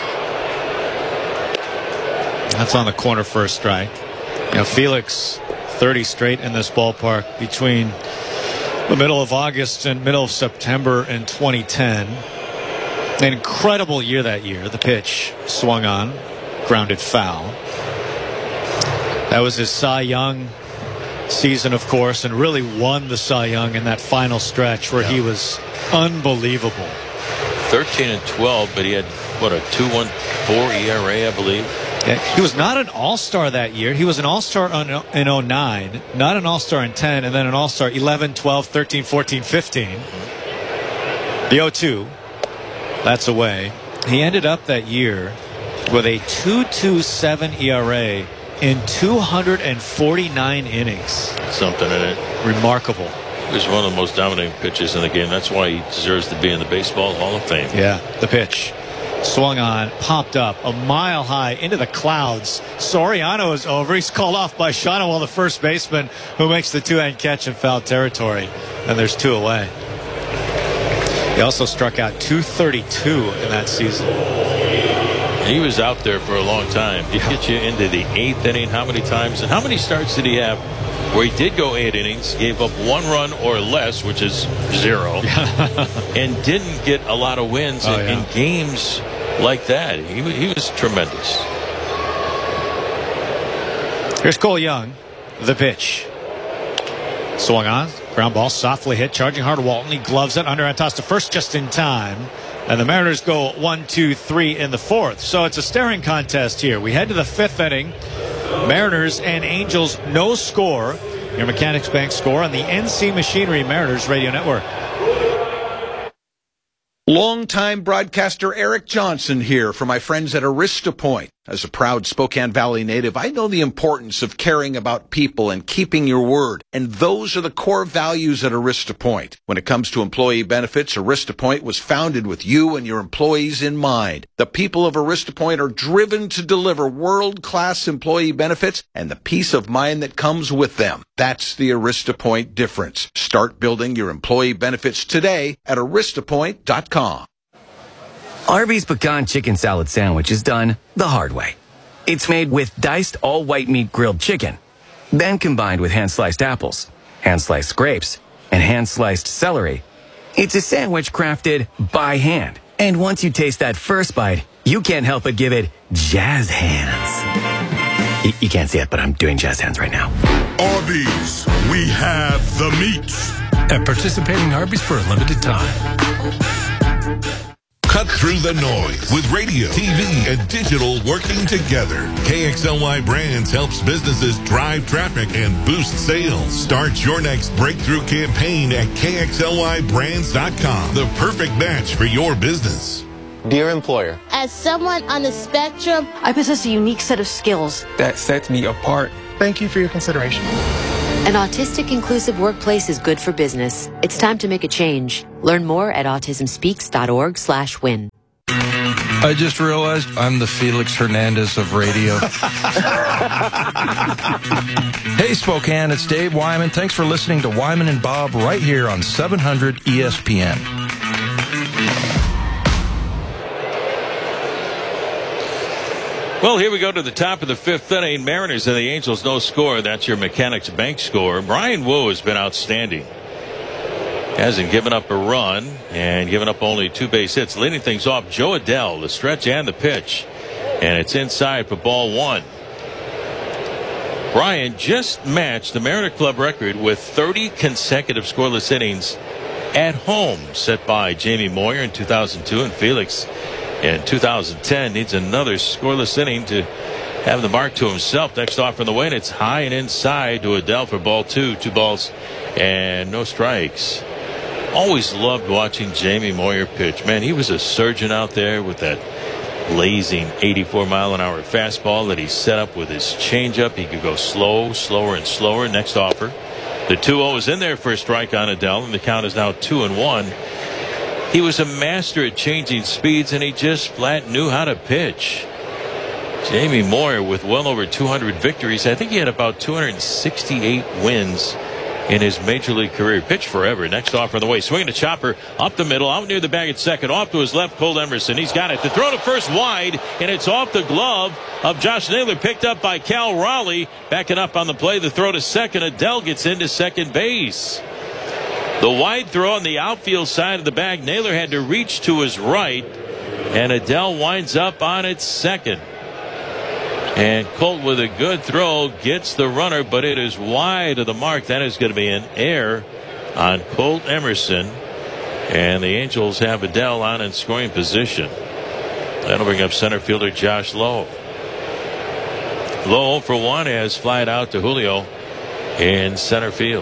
That's on the corner for a strike. You know, Felix, 30 straight in this ballpark between the middle of August and middle of September in 2010. An incredible year that year. The pitch swung on. Grounded foul. That was his Cy Young season, of course, and really won the Cy Young in that final stretch where he was unbelievable. 13-12, but he had, what, a 2.14 ERA, I believe. Yeah, he was not an all-star that year. He was an all-star in 09, not an all-star in 10, and then an all-star 11, 12, 13, 14, 15. The 0-2, that's away. He ended up that year with a 2.27 ERA in 249 innings. Something in it. Remarkable. He was one of the most dominating pitchers in the game. That's why he deserves to be in the Baseball Hall of Fame. Yeah, the pitch. Swung on, popped up a mile high into the clouds. Soriano is over. He's called off by Shawano, the first baseman, who makes the 2-hand catch in foul territory. And there's 2 away. He also struck out 232 in that season. He was out there for a long time. He get you into the 8th inning. How many times and how many starts did he have where he did go 8 innings, gave up 1 run or less, which is 0, and didn't get a lot of wins in games like that? He was tremendous. Here's Cole Young. The pitch. Swung on. Ground ball softly hit. Charging hard. Walton. He gloves it. Underhand toss to first just in time. And the Mariners go 1, 2, 3 in the 4th. So it's a staring contest here. We head to the 5th inning. Mariners and Angels, no score. Your Mechanics Bank score on the NC Machinery Mariners Radio Network. Longtime broadcaster Eric Johnson here for my friends at Arista Point. As a proud Spokane Valley native, I know the importance of caring about people and keeping your word. And those are the core values at Arista Point. When it comes to employee benefits, Arista Point was founded with you and your employees in mind. The people of Arista Point are driven to deliver world-class employee benefits and the peace of mind that comes with them. That's the Arista Point difference. Start building your employee benefits today at aristapoint.com. Arby's Pecan Chicken Salad Sandwich is done the hard way. It's made with diced all-white meat grilled chicken, then combined with hand-sliced apples, hand-sliced grapes, and hand-sliced celery. It's a sandwich crafted by hand. And once you taste that first bite, you can't help but give it jazz hands. You can't see it, but I'm doing jazz hands right now. Arby's, we have the meats. At participating Arby's for a limited time. Cut through the noise with radio, TV, and digital working together. KXLY Brands helps businesses drive traffic and boost sales. Start your next breakthrough campaign at KXLYBrands.com. The perfect match for your business. Dear employer, as someone on the spectrum, I possess a unique set of skills that sets me apart Thank you for your consideration. An autistic inclusive workplace is good for business. It's time to make a change. Learn more at autismspeaks.org/win. I just realized I'm the Felix Hernandez of radio. Hey, Spokane, it's Dave Wyman. Thanks for listening to Wyman and Bob right here on 700 ESPN. Well, here we go to the top of the fifth inning. Mariners and the Angels, no score. That's your Mechanics Bank score. Brian Wu has been outstanding. Hasn't given up a run and given up only 2 base hits. Leading things off, Joe Adell, the stretch and the pitch. And it's inside for ball 1. Brian just matched the Mariner Club record with 30 consecutive scoreless innings at home, set by Jamie Moyer in 2002 and Felix in 2010. Needs another scoreless inning to have the mark to himself. Next off on the way, and it's high and inside to Adell for ball 2. 2 balls and no strikes. Always loved watching Jamie Moyer pitch. Man, he was a surgeon out there with that blazing 84-mile-an-hour fastball that he set up with his changeup. He could go slow, slower, and slower. Next offer. The 2-0 is in there for a strike on Adell, and the count is now 2-1. He was a master at changing speeds, and he just flat knew how to pitch. Jamie Moyer with well over 200 victories. I think he had about 268 wins in his major league career. Pitched forever. Next offer on the way. Swinging a chopper up the middle, out near the bag at second, off to his left, Cole Emerson. He's got it. The throw to first wide, and it's off the glove of Josh Naylor, picked up by Cal Raleigh. Backing up on the play, the throw to second. Adell gets into second base. The wide throw on the outfield side of the bag. Naylor had to reach to his right, and Adell winds up on its second. And Colt with a good throw gets the runner, but it is wide of the mark. That is going to be an error on Colt Emerson. And the Angels have Adell on in scoring position. That'll bring up center fielder Josh Lowe. Lowe for 1 has flied out to Julio in center field.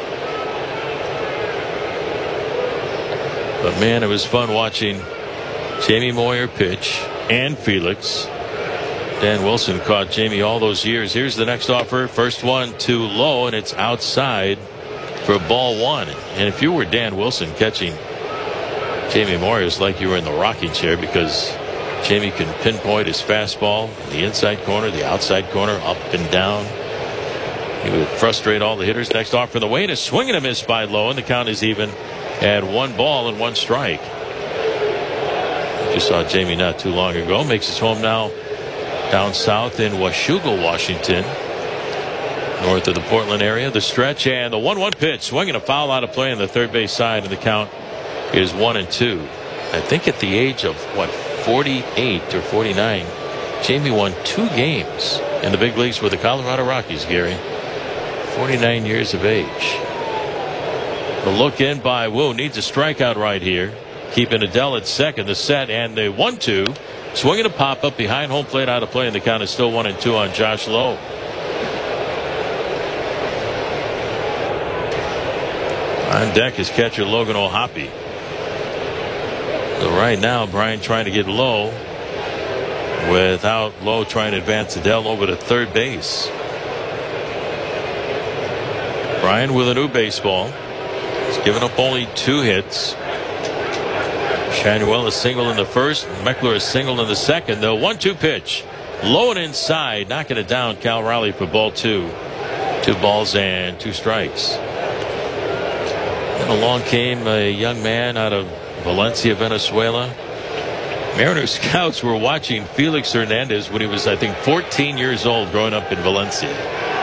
But man, it was fun watching Jamie Moyer pitch and Felix. Dan Wilson caught Jamie all those years. Here's the next offer. First one too low, and it's outside for ball 1. And if you were Dan Wilson catching Jamie Moyer, it's like you were in the rocking chair, because Jamie can pinpoint his fastball, the inside corner, the outside corner, up and down. He would frustrate all the hitters. Next offer in the way, and a swing and a miss by Lowe, and the count is even at 1 ball and 1 strike. Just saw Jamie not too long ago. Makes his home now down south in Washougal, Washington, north of the Portland area. The stretch and the 1-1 pitch. Swinging a foul out of play on the third base side, and the count is 1-2. I think at the age of 48 or 49, Jamie won 2 games in the big leagues with the Colorado Rockies, Gary. 49 years of age. The look in by Wu. Needs a strikeout right here, keeping Adell at second. The set and the 1-2. Swinging a pop up behind home plate, out of play, and the count is still 1-2 on Josh Lowe. On deck is catcher Logan O'Hoppe. So right now, Brian trying to get Lowe, without Lowe trying to advance Adell over to third base. Brian with a new baseball. He's given up only 2 hits. Shinuel a single in the first. Meckler a single in the second. The 1-2 pitch. Low and inside. Knocking it down. Cal Raleigh for ball 2. 2 balls and 2 strikes. And along came a young man out of Valencia, Venezuela. Mariner scouts were watching Felix Hernandez when he was, I think, 14 years old, growing up in Valencia.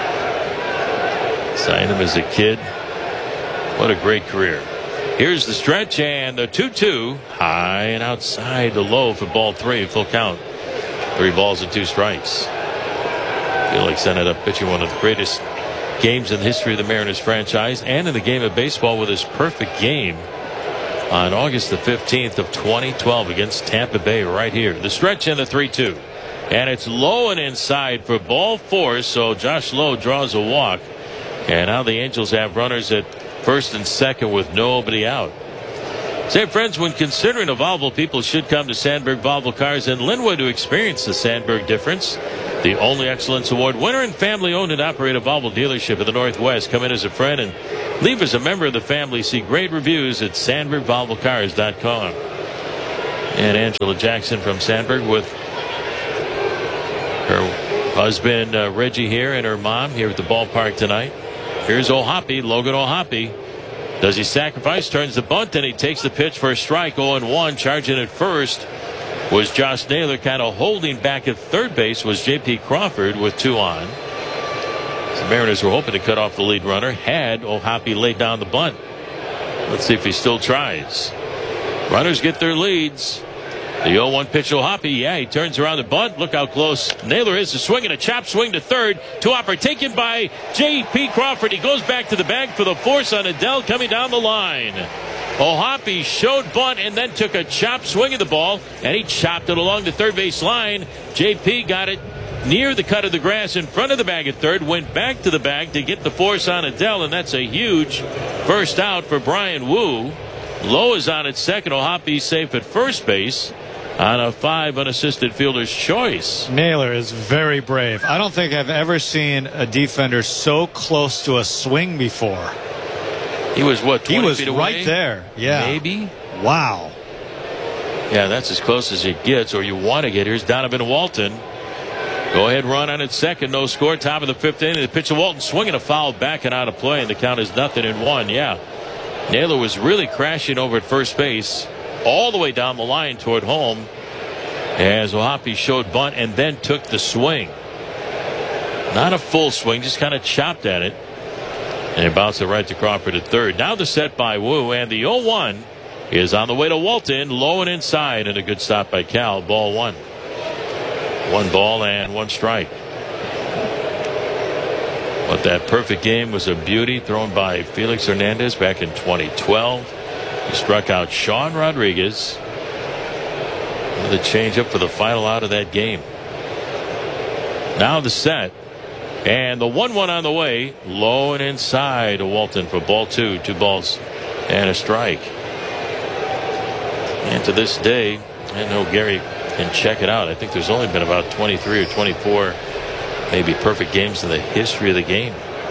Signed him as a kid. What a great career. Here's the stretch and the 2-2. High and outside the low for ball 3. Full count. 3 balls and 2 strikes. Felix ended up pitching one of the greatest games in the history of the Mariners franchise, and in the game of baseball, with his perfect game on August the 15th of 2012 against Tampa Bay right here. The stretch and the 3-2. And it's low and inside for ball 4. So Josh Lowe draws a walk. And now the Angels have runners at first and second with nobody out. Say, friends, when considering a Volvo, people should come to Sandberg Volvo Cars in Linwood to experience the Sandberg difference. The only Excellence Award winner and family-owned and operated Volvo dealership in the Northwest. Come in as a friend and leave as a member of the family. See great reviews at SandbergVolvoCars.com. And Angela Jackson from Sandberg with her husband Reggie here and her mom here at the ballpark tonight. Here's O'Hoppe, Logan O'Hoppe. Does he sacrifice? Turns the bunt, and he takes the pitch for a strike. 0-1. Charging at first was Josh Naylor. Kind of holding back at third base was J.P. Crawford with 2 on. The Mariners were hoping to cut off the lead runner. Had O'Hoppe laid down the bunt. Let's see if he still tries. Runners get their leads. The 0-1 pitch, O'Hoppe. Yeah, he turns around the bunt. Look how close Naylor is to swing, and a chop swing to third. Two-hopper taken by J.P. Crawford. He goes back to the bag for the force on Adell coming down the line. O'Hoppe showed bunt and then took a chop swing at the ball, and he chopped it along the third base line. J.P. got it near the cut of the grass in front of the bag at third, went back to the bag to get the force on Adell, and that's a huge first out for Brian Wu. Lowe is on at second. O'Hoppe safe at first base on a 5 unassisted fielder's choice. Naylor is very brave. I don't think I've ever seen a defender so close to a swing before. He was, what, 20 He was feet away? right there. Yeah. Maybe? Wow. Yeah, that's as close as it gets, or you want to get. Here's Donovan Walton. Go ahead, run on at second. No score. Top of the 5th inning. The pitch of Walton swinging a foul back and out of play, and the count is 0-1. Yeah. Naylor was really crashing over at first base all the way down the line toward home as O'Hoppe showed bunt and then took the swing. Not a full swing, just kind of chopped at it. And he bounced it right to Crawford at third. Now the set by Wu, and the 0-1 is on the way to Walton. Low and inside, and a good stop by Cal. Ball 1. 1 ball and 1 strike. But that perfect game was a beauty thrown by Felix Hernandez back in 2012. He struck out Sean Rodriguez with a changeup for the final out of that game. Now the set. And the 1-1 on the way. Low and inside to Walton for ball 2. 2 balls and a strike. And to this day, I know Gary can check it out. I think there's only been about 23 or 24 maybe perfect games in the history of the game.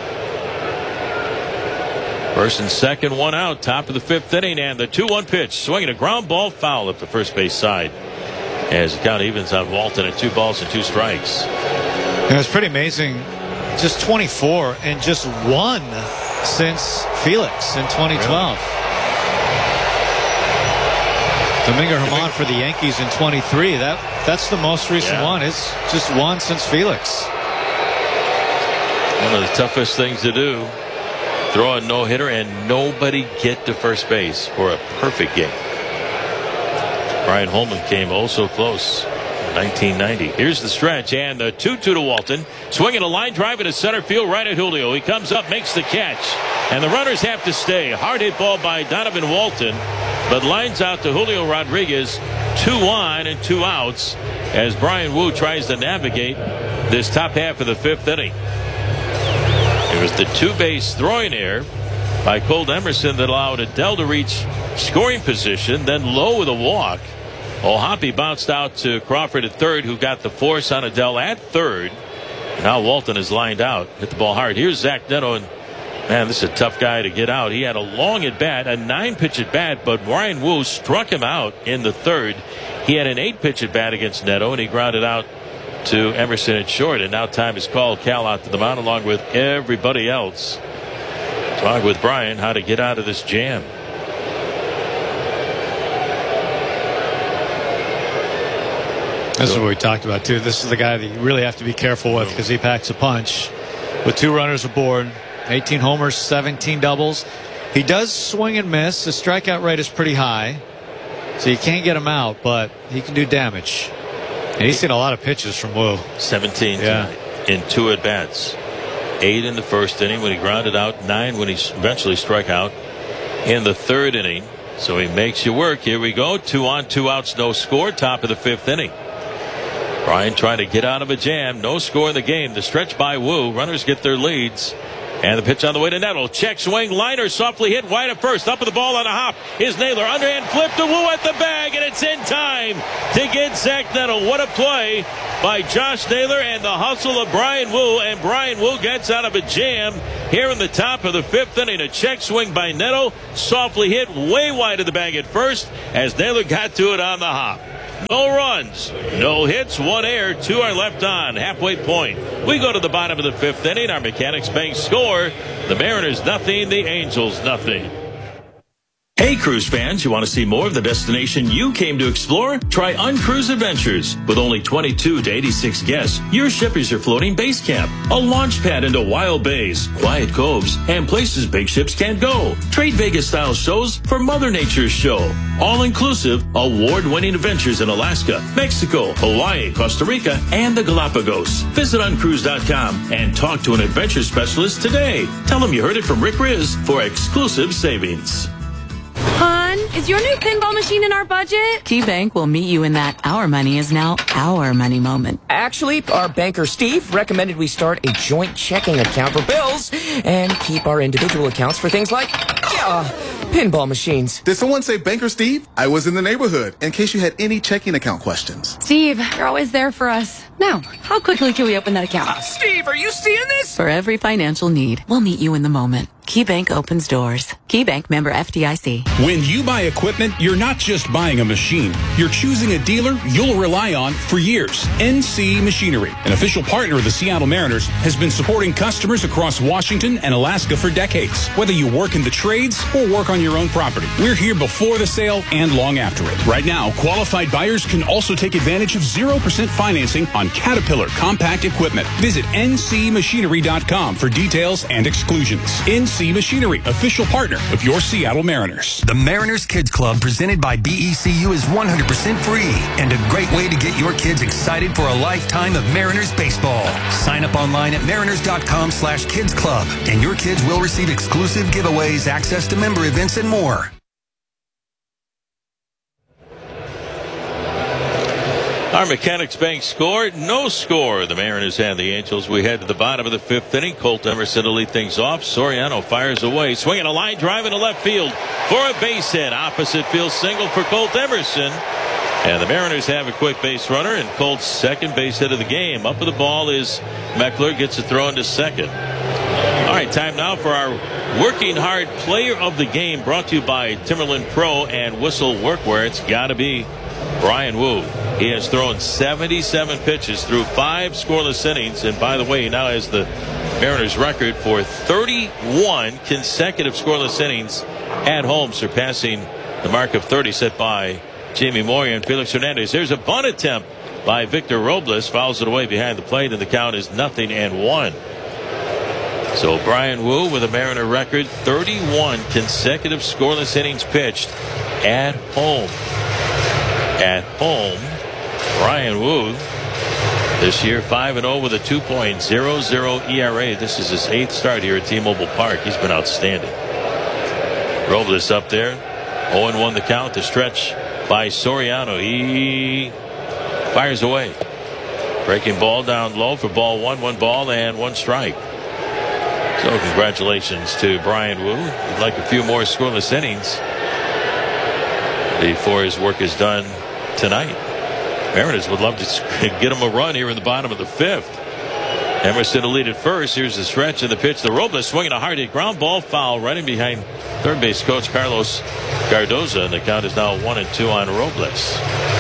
First and second, 1 out. Top of the 5th inning, and the 2-1 pitch. Swinging a ground ball foul up the first base side. As the count evens on Walton at 2 balls and 2 strikes. And it's pretty amazing. Just 24 and just 1 since Felix in 2012. Domingo Germán for the Yankees in 23. That's the most recent one. It's just 1 since Felix. One of the toughest things to do. Throw a no-hitter and nobody get to first base for a perfect game. Brian Holman came oh so close in 1990. Here's the stretch, and the 2-2 to Walton. Swinging a line drive into center field right at Julio. He comes up, makes the catch, and the runners have to stay. Hard hit ball by Donovan Walton, but lines out to Julio Rodriguez. 2 on and 2 outs as Brian Wu tries to navigate this top half of the 5th inning. It was the 2-base throwing error by Colt Emerson that allowed Adell to reach scoring position. Then Lowe with a walk. O'Hoppe bounced out to Crawford at third, who got the force on Adell at third. Now Walton is lined out. Hit the ball hard. Here's Zach Neto, and man, this is a tough guy to get out. He had a long at bat, a 9-pitch at bat, but Brian Wu struck him out in the third. He had an 8-pitch at bat against Neto, and he grounded out to Emerson at short. And now time is called. Cal out to the mound along with everybody else. Talk with Brian how to get out of this jam. This is what we talked about too. This is the guy that you really have to be careful with because he packs a punch. With 2 runners aboard, 18 homers, 17 doubles. He does swing and miss. The strikeout rate is pretty high, so you can't get him out, but he can do damage. And he's seen a lot of pitches from Wu. 17 tonight in 2 at bats. 8 in the first inning when he grounded out, 9 when he eventually struck out in the 3rd inning. So he makes you work. Here we go. 2 on, 2 outs, no score. Top of the 5th inning. Brian trying to get out of a jam. No score in the game. The stretch by Wu. Runners get their leads And the pitch on the way to Nettle. Check swing, liner, softly hit wide at first. Up with the ball on a hop is Naylor. Underhand flip to Wu at the bag, and it's in time to get Zach Nettle. What a play by Josh Naylor and the hustle of Brian Wu. And Brian Wu gets out of a jam here in the top of the 5th inning. A check swing by Nettle. Softly hit way wide of the bag at first as Naylor got to it on the hop. No runs, no hits, 1 error, 2 are left on. Halfway point. We go to the bottom of the 5th inning. Our Mechanics Bank score. The Mariners nothing, the Angels nothing. Hey, cruise fans, you want to see more of the destination you came to explore? Try Uncruise Adventures. With only 22 to 86 guests, your ship is your floating base camp. A launch pad into wild bays, quiet coves, and places big ships can't go. Trade Vegas-style shows for Mother Nature's show. All-inclusive, award-winning adventures in Alaska, Mexico, Hawaii, Costa Rica, and the Galapagos. Visit uncruise.com and talk to an adventure specialist today. Tell them you heard it from Rick Riz for exclusive savings. Hon, is your new pinball machine in our budget? KeyBank will meet you in that our money is now our money moment. Actually, our banker Steve recommended we start a joint checking account for bills and keep our individual accounts for things like pinball machines. Did someone say Banker Steve? I was in the neighborhood in case you had any checking account questions. Steve, you're always there for us. Now, how quickly can we open that account? Steve, are you seeing this? For every financial need, we'll meet you in the moment. KeyBank opens doors. KeyBank member FDIC. When you buy equipment, you're not just buying a machine. You're choosing a dealer you'll rely on for years. NC Machinery, an official partner of the Seattle Mariners, has been supporting customers across Washington and Alaska for decades. Whether you work in the trades or work on your own property, we're here before the sale and long after it. Right now, qualified buyers can also take advantage of 0% financing on Caterpillar compact equipment. Visit ncmachinery.com for details and exclusions. NC Machinery, official partner of your Seattle Mariners. The Mariners Kids Club presented by BECU is 100% free and a great way to get your kids excited for a lifetime of Mariners baseball. Sign up online at mariners.com/kids club and your kids will receive exclusive giveaways, access to member events, and more. Our Mechanics Bank score, no score. The Mariners and the Angels. We head to the bottom of the 5th inning. Colt Emerson to lead things off. Soriano fires away, swinging a line drive into left field for a base hit. Opposite field single for Colt Emerson. And the Mariners have a quick base runner, and Colt's second base hit of the game. Up with the ball is Meckler, gets a throw into second. All right, time now for our Working Hard Player of the Game, brought to you by Timberland Pro and Whistle Workwear. It's got to be Brian Wu. He has thrown 77 pitches through 5 scoreless innings. And by the way, he now has the Mariners record for 31 consecutive scoreless innings at home, surpassing the mark of 30 set by Jamie Moyer and Felix Hernandez. Here's a bunt attempt by Victor Robles. Fouls it away behind the plate, and the count is 0-1. So Brian Wu with a Mariner record, 31 consecutive scoreless innings pitched at home. At home, Brian Wu this year 5-0 with a 2.00 ERA. This is his 8th start here at T-Mobile Park. He's been outstanding. Robles up there, 0-1 the count. The stretch by Soriano. He fires away. Breaking ball down low for ball 1, 1 ball and 1 strike. So congratulations to Brian Wu. He'd like a few more scoreless innings before his work is done tonight. Mariners would love to get him a run here in the bottom of the 5th. Emerson to lead at first. Here's the stretch and the pitch. The Robles swinging a hard hit ground ball, foul right in behind third base coach Carlos Cardoza, and the count is now 1-2 on Robles.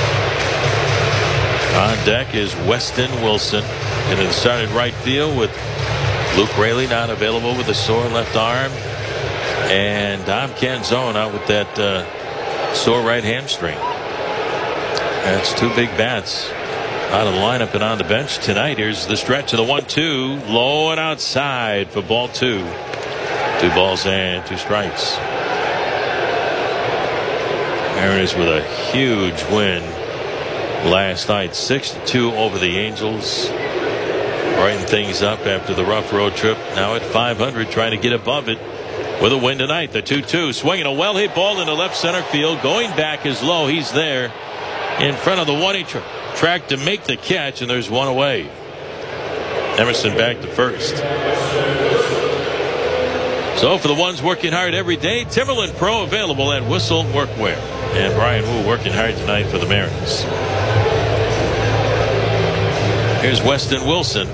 On deck is Weston Wilson, and it started right field with Luke Raley not available with a sore left arm, and Dom Canzone out with that sore right hamstring. That's 2 big bats out of the lineup and on the bench tonight. Here's the stretch of the 1-2, low and outside for ball 2. 2 balls and 2 strikes. Mariners with a huge win last night, 6-2 over the Angels. Brighten things up after the rough road trip. Now at 500, trying to get above it with a win tonight. The 2-2, swinging a well-hit ball into left center field. Going back is low. He's there in front of the 1-8 track to make the catch, and there's 1 away. Emerson back to first. So for the ones working hard every day, Timberland Pro available at Whistle Workwear. And Brian Wu working hard tonight for the Mariners. Here's Weston Wilson.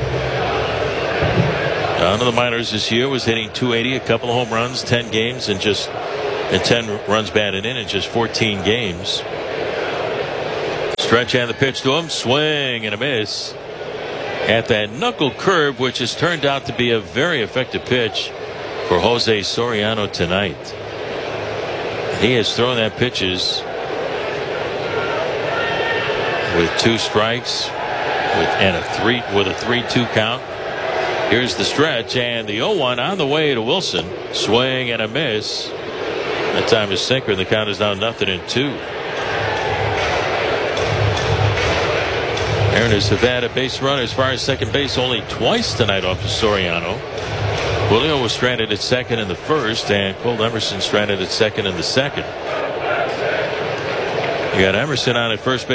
Down to the minors this year, was hitting .280, a couple of home runs, 10 games, and 10 runs batted in just 14 games. Stretch and the pitch to him, swing and a miss at that knuckle curve, which has turned out to be a very effective pitch for Jose Soriano tonight. He has thrown that pitches with 2 strikes with a 3-2 count. Here's the stretch and the 0-1 on the way to Wilson. Swing and a miss. That time is sinker, and the count is now 0-2. Mariners have had a base runner as far as second base only twice tonight off of Soriano. Julio was stranded at second in the first, and Cole Emerson stranded at second in the second. You got Emerson on at first base.